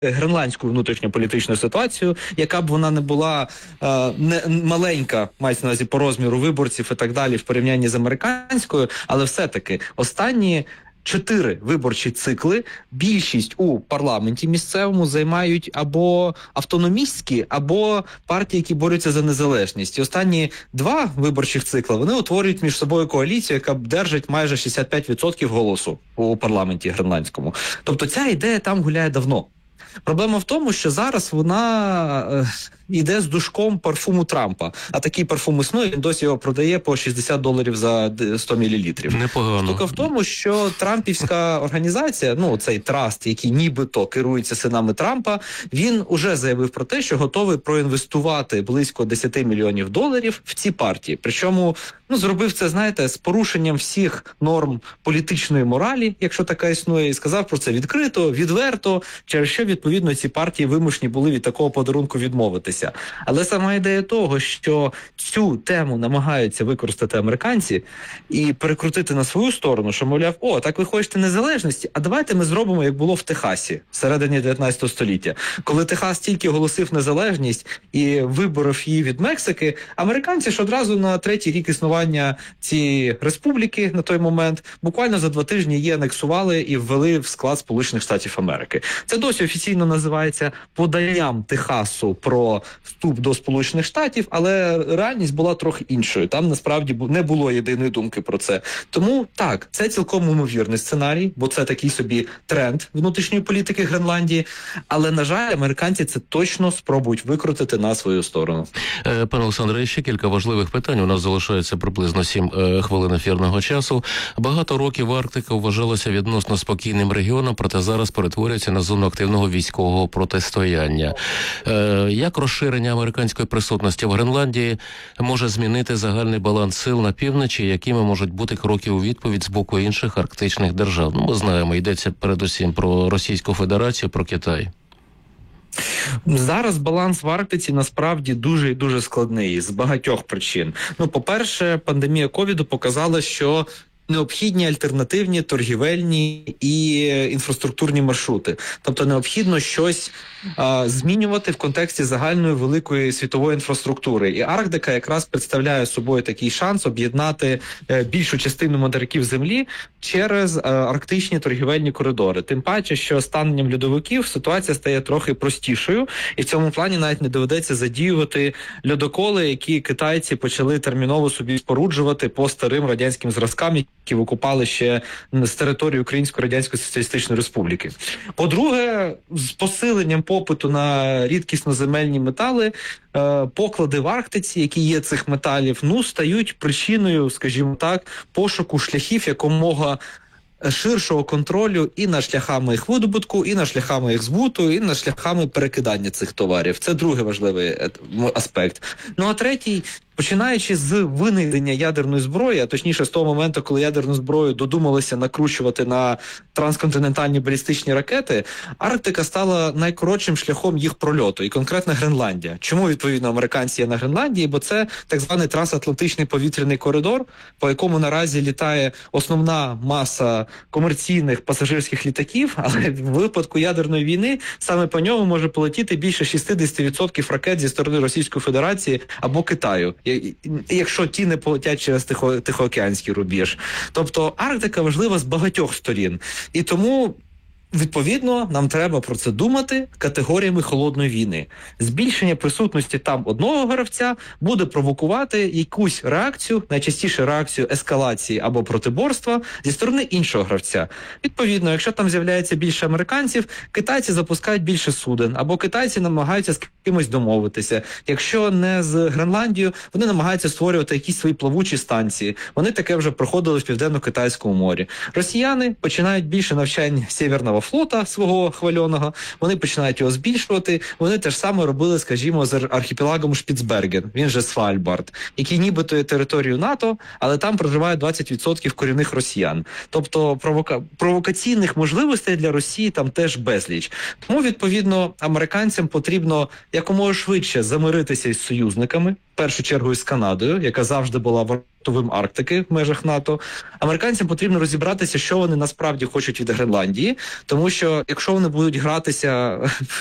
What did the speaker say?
гренландську внутрішньополітичну ситуацію, яка б вона не була не маленька, мається на увазі по розміру виборців і так далі в порівнянні з американською, але все-таки останні 4 виборчі цикли більшість у парламенті місцевому займають або автономістські, або партії, які борються за незалежність. І останні 2 виборчих цикли, вони утворюють між собою коаліцію, яка держить майже 65% голосу у парламенті гренландському. Тобто ця ідея там гуляє давно. Проблема в тому, що зараз вона йде з душком парфуму Трампа. А такий парфум існує, він досі його продає по $60 за 100 мл. Непогано. Штука в тому, що трампівська організація, цей траст, який нібито керується синами Трампа, він уже заявив про те, що готовий проінвестувати близько $10 мільйонів в ці партії. Причому, зробив це, знаєте, з порушенням всіх норм політичної моралі, якщо така існує, і сказав про це відкрито, відверто, через що, відповідно, ці партії вимушені були від такого подарунку відмовитися. Але сама ідея того, що цю тему намагаються використати американці і перекрутити на свою сторону, що, мовляв, так ви хочете незалежності, а давайте ми зробимо, як було в Техасі всередині 19 століття. Коли Техас тільки оголосив незалежність і виборов її від Мексики, американці ж одразу на 3-й рік існування цієї республіки на той момент буквально за 2 тижні її анексували і ввели в склад Сполучених Штатів Америки. Це досі офіційно називається поданням Техасу про вступ до Сполучених Штатів, але реальність була трохи іншою. Там насправді не було єдиної думки про це. Тому так, це цілком ймовірний сценарій, бо це такий собі тренд внутрішньої політики Гренландії, але, на жаль, американці це точно спробують викрутити на свою сторону. Пане Олександре, ще кілька важливих питань. У нас залишається приблизно 7 хвилин ефірного часу. Багато років Арктика вважалася відносно спокійним регіоном, проте зараз перетворюється на зону активного військового протистояння. Як розширення американської присутності в Гренландії може змінити загальний баланс сил на півночі, якими можуть бути кроки у відповідь з боку інших арктичних держав? Ми знаємо, йдеться передусім про Російську Федерацію, про Китай. Зараз баланс в Арктиці насправді дуже і дуже складний з багатьох причин. По-перше, пандемія ковіду показала, що необхідні альтернативні торгівельні і інфраструктурні маршрути. Тобто необхідно щось змінювати в контексті загальної великої світової інфраструктури. І Арктика якраз представляє собою такий шанс об'єднати більшу частину материків Землі через арктичні торгівельні коридори. Тим паче, що з станенням льодовиків ситуація стає трохи простішою, і в цьому плані навіть не доведеться задіювати льодоколи, які китайці почали терміново собі споруджувати по старим радянським зразкам, які викупали ще з території Української Радянської Соціалістичної Республіки. По-друге, з посиленням попиту на рідкісноземельні метали, поклади в Арктиці, які є цих металів, стають причиною, скажімо так, пошуку шляхів якомога ширшого контролю і над шляхами їх видобутку, і над шляхами їх збуту, і над шляхами перекидання цих товарів. Це другий важливий аспект. А третій, починаючи з винайдення ядерної зброї, а точніше з того моменту, коли ядерну зброю додумалися накручувати на трансконтинентальні балістичні ракети, Арктика стала найкоротшим шляхом їх прольоту, і конкретно Гренландія. Чому, відповідно, американці є на Гренландії? Бо це так званий трансатлантичний повітряний коридор, по якому наразі літає основна маса комерційних пасажирських літаків, але в випадку ядерної війни саме по ньому може полетіти більше 60% ракет зі сторони Російської Федерації або Китаю, якщо ті не полетять через Тихоокеанський рубіж. Тобто Арктика важлива з багатьох сторін. І тому, відповідно, нам треба про це думати категоріями холодної війни. Збільшення присутності там одного гравця буде провокувати якусь реакцію, найчастіше реакцію ескалації або протиборства зі сторони іншого гравця. Відповідно, якщо там з'являється більше американців, китайці запускають більше суден, або китайці намагаються з кимось домовитися. Якщо не з Гренландією, вони намагаються створювати якісь свої плавучі станції. Вони таке вже проходили в Південно-Китайському морі. Росіяни починають більше навчань Сєвєрного флота свого хвальоного, вони починають його збільшувати. Вони те ж саме робили, скажімо, з архіпелагом Шпіцберген, він же Свальбард, який нібито є територією НАТО, але там проживає 20% корінних росіян. Тобто провокаційних можливостей для Росії там теж безліч. Тому, відповідно, американцям потрібно якомога швидше замиритися із союзниками, в першу чергу із Канадою, яка завжди була вартовим Арктики в межах НАТО. Американцям потрібно розібратися, що вони насправді хочуть від Гренландії, тому що якщо вони будуть гратися